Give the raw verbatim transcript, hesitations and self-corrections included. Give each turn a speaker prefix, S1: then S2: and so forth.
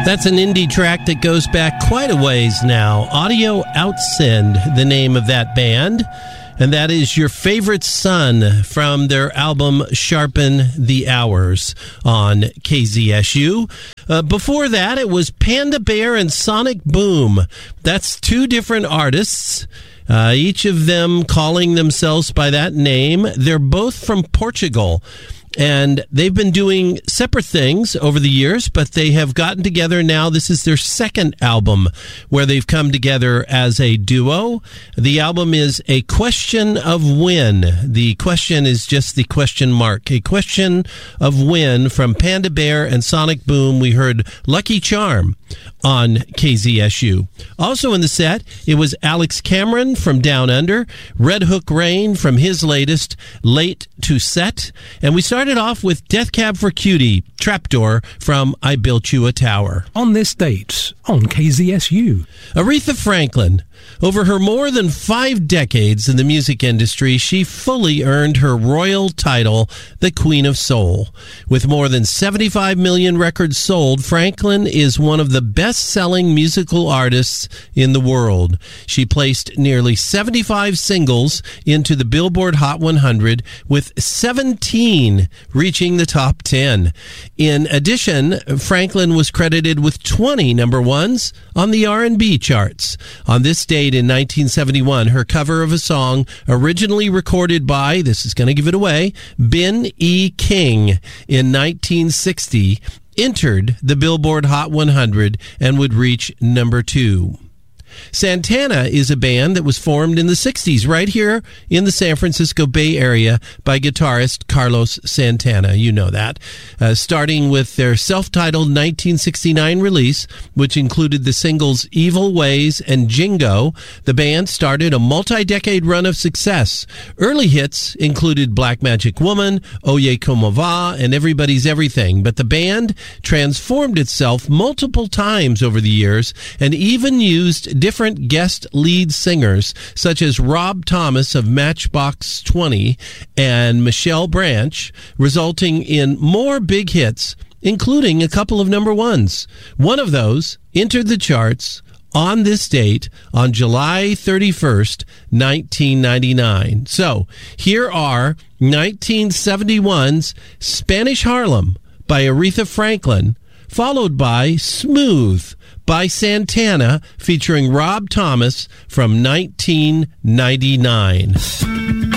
S1: That's an indie track that goes back quite a ways now. Audio Outsend, the name of that band. And that is Your Favorite Son from their album Sharpen the Hours on K Z S U. Uh, before that, it was Panda Bear and Sonic Boom. That's two different artists, uh, each of them calling themselves by that name. They're both from Portugal. And they've been doing separate things over the years, but they have gotten together now. This is their second album where they've come together as a duo. The album is A Question of When. The question is just the question mark. A Question of When from Panda Bear and Sonic Boom. We heard Lucky Charm on K Z S U. Also in the set, it was Alex Cameron from Down Under, Red Hook Rain from his latest, Late to Set, and we started off with Death Cab for Cutie, Trapdoor from I Built You a Tower.
S2: On this date, on K Z S U.
S1: Aretha Franklin. Over her more than five decades in the music industry, she fully earned her royal title, the Queen of Soul. With more than seventy-five million records sold, Franklin is one of the best-selling musical artists in the world. She placed nearly seventy-five singles into the Billboard Hot one hundred, with seventeen reaching the top ten. In addition, Franklin was credited with twenty number ones on the R and B charts. On this date in nineteen seventy-one, her cover of a song originally recorded by, this is going to give it away, Ben E. King in nineteen sixty, entered the Billboard Hot one hundred and would reach number two. Santana is a band that was formed in the sixties right here in the San Francisco Bay Area by guitarist Carlos Santana. You know that. Uh, starting with their self-titled nineteen sixty-nine release, which included the singles Evil Ways and Jingo, the band started a multi-decade run of success. Early hits included Black Magic Woman, Oye Como Va, and Everybody's Everything, but the band transformed itself multiple times over the years and even used different guest lead singers such as Rob Thomas of Matchbox twenty and Michelle Branch, resulting in more big hits, including a couple of number ones. One of those entered the charts on this date on July thirty-first, nineteen ninety-nine. So here are nineteen seventy-one's Spanish Harlem by Aretha Franklin, followed by Smooth by Santana featuring Rob Thomas from nineteen ninety-nine.